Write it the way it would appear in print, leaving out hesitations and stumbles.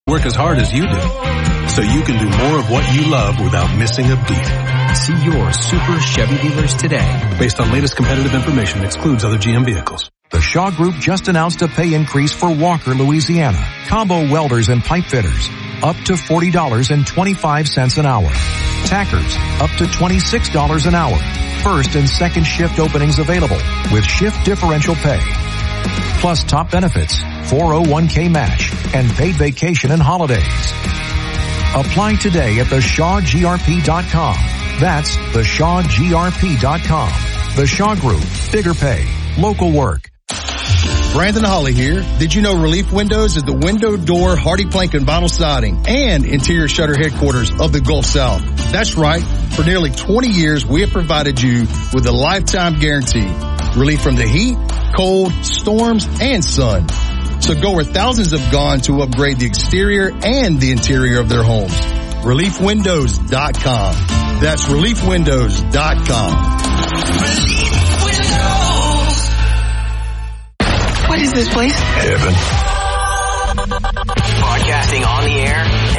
Work as hard as you do, so you can do more of what you love without missing a beat. See your Super Chevy dealers today. Based on latest competitive information, excludes other GM vehicles. The Shaw Group just announced a pay increase for Walker, Louisiana. Combo welders and pipe fitters, up to $40.25 an hour. Tackers, up to $26 an hour. First and second shift openings available with shift differential pay. Plus top benefits, 401k match, and paid vacation and holidays. Apply today at theshawgrp.com. That's theshawgrp.com. The Shaw Group. Bigger pay. Local work. Brandon Holly here. Did you know Relief Windows is the window, door, hardy plank, and vinyl siding and interior shutter headquarters of the Gulf South? That's right. For nearly 20 years, we have provided you with a lifetime guarantee. Relief from the heat, cold, storms, and sun. So go where thousands have gone to upgrade the exterior and the interior of their homes. ReliefWindows.com. That's ReliefWindows.com. What is this place? Heaven. Broadcasting on the air